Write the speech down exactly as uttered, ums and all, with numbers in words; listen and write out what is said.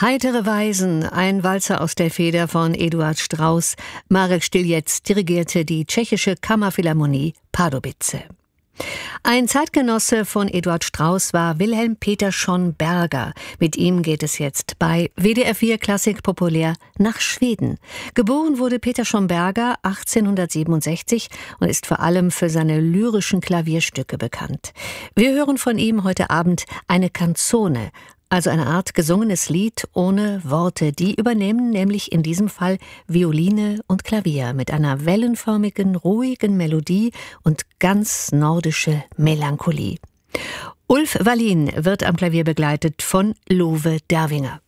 Heitere Weisen, ein Walzer aus der Feder von Eduard Strauss. Marek Styljec dirigierte die tschechische Kammerphilharmonie Pardubice. Ein Zeitgenosse von Eduard Strauss war Wilhelm Peterson Berger. Mit ihm geht es jetzt bei W D R vier Klassik populär nach Schweden. Geboren wurde Peterson Berger achtzehnhundertsiebenundsechzig und ist vor allem für seine lyrischen Klavierstücke bekannt. Wir hören von ihm heute Abend eine Canzone, also eine Art gesungenes Lied ohne Worte. Die übernehmen nämlich in diesem Fall Violine und Klavier mit einer wellenförmigen, ruhigen Melodie und ganz nordische Melancholie. Ulf Wallin wird am Klavier begleitet von Love Dervinger.